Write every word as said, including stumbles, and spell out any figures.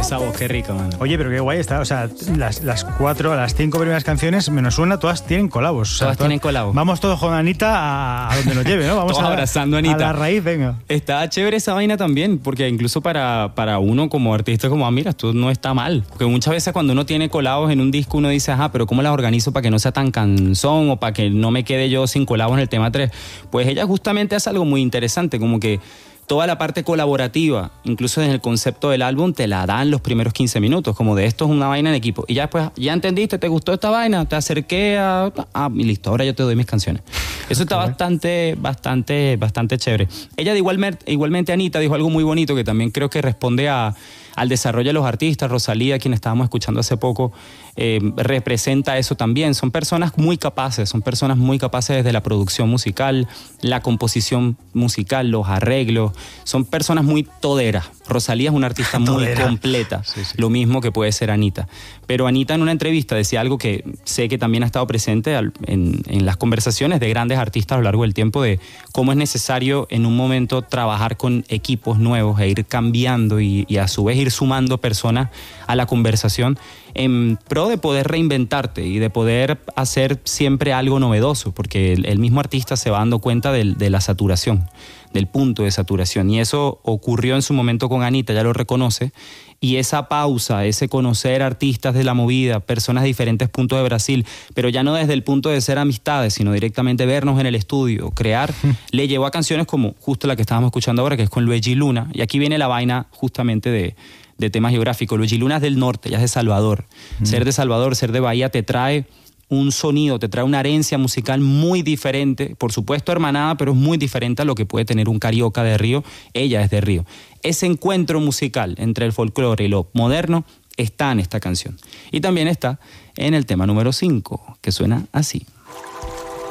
esa voz, qué rico, mano. Oye, pero qué guay está. O sea, las, las cuatro, las cinco primeras canciones, menos suena, todas tienen colabos. O sea, todas, todas tienen colabos. Vamos todos con Anita a, a donde nos lleve, ¿no? Vamos todos a, abrazando a Anita. A la raíz, venga. Está chévere esa vaina también, porque incluso para, para uno como artista, como, ah, mira, esto no está mal. Porque muchas veces cuando uno tiene colabos en un disco, uno dice, ajá, pero ¿cómo las organizo para que no sea tan cansón o para que no me quede yo sin colabos en el tema tres? Pues ella justamente hace algo muy interesante, como que toda la parte colaborativa, incluso desde el concepto del álbum, te la dan los primeros quince minutos, como de esto es una vaina en equipo. Y ya después, ya entendiste, te gustó esta vaina, te acerqué a... Ah, y listo, ahora yo te doy mis canciones. Eso está okay. bastante, bastante, bastante chévere. Ella, de igualmente, igualmente Anita, dijo algo muy bonito que también creo que responde a, al desarrollo de los artistas. Rosalía, quien estábamos escuchando hace poco, eh, representa eso también. Son personas muy capaces, son personas muy capaces desde la producción musical, la composición musical, los arreglos. Son personas muy toderas. Rosalía es una artista muy Todera. completa, sí, sí. Lo mismo que puede ser Anita. Pero Anita en una entrevista decía algo que sé que también ha estado presente en, en las conversaciones de grandes artistas a lo largo del tiempo, de cómo es necesario en un momento trabajar con equipos nuevos e ir cambiando y, y a su vez ir sumando personas a la conversación en pro de poder reinventarte y de poder hacer siempre algo novedoso, porque el, el mismo artista se va dando cuenta de, de la saturación, del punto de saturación, y eso ocurrió en su momento con Anita, ya lo reconoce, y esa pausa, ese conocer artistas de la movida, personas de diferentes puntos de Brasil, pero ya no desde el punto de ser amistades, sino directamente vernos en el estudio, crear, le llevó a canciones como justo la que estábamos escuchando ahora, que es con Luigi Luna, y aquí viene la vaina justamente de, de tema geográfico. Luigi Luna es del norte, ella es de Salvador. Mm. Ser de Salvador, ser de Bahía te trae un sonido, te trae una herencia musical muy diferente, por supuesto hermanada, pero es muy diferente a lo que puede tener un carioca de Río. Ella es de Río. Ese encuentro musical entre el folclore y lo moderno está en esta canción. Y también está en el tema número cinco, que suena así.